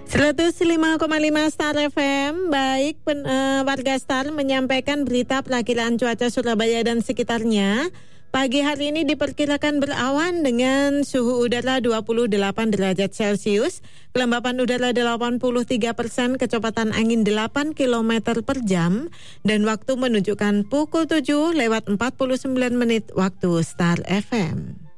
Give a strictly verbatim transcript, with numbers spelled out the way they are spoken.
seratus lima koma lima Star F M. Baik, pen, uh, warga Star menyampaikan berita perakiraan cuaca Surabaya dan sekitarnya. Pagi hari ini diperkirakan berawan dengan suhu udara dua puluh delapan derajat Celcius, kelembapan udara delapan puluh tiga persen, kecepatan angin delapan kilometer per jam, dan waktu menunjukkan pukul tujuh lewat empat puluh sembilan menit waktu Star F M.